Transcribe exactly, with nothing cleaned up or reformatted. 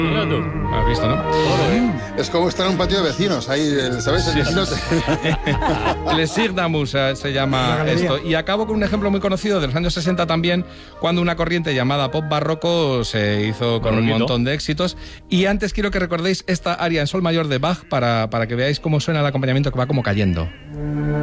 Mira tú. ¿Has visto, no? Es como estar en un patio de vecinos, ahí, ¿sabes? El vecino te- Plaisir d'amour se, se llama esto. Y acabo con un ejemplo muy conocido de los años sesenta también, cuando una corriente llamada pop barroco se hizo con un Barroquito. montón de éxitos. Y antes quiero que recordéis esta aria en sol mayor de Bach para, para que veáis cómo suena el acompañamiento, que va como cayendo.